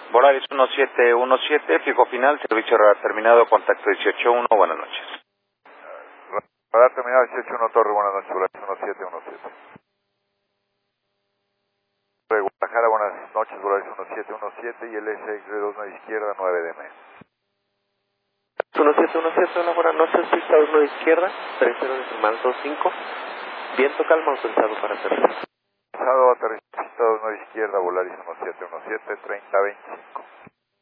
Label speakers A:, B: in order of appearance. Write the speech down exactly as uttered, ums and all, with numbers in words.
A: Volaris uno siete uno siete, fijo final, servicio radar terminado, contacto dieciocho uno, buenas noches.
B: Radar terminado dieciocho uno, Torre, buenas noches, Volaris uno siete uno siete. Guadalajara, buenas noches, Volaris uno siete uno siete y el S X dos nueve izquierda, nueve D M.
C: uno siete uno siete, hola, buenas noches, pista uno izquierda, treinta decimal dos cinco, viento calma, autorizado para aterrizar.
B: Autorizado, aterrizado uno izquierda, Volaris uno siete uno siete, treinta veinticinco.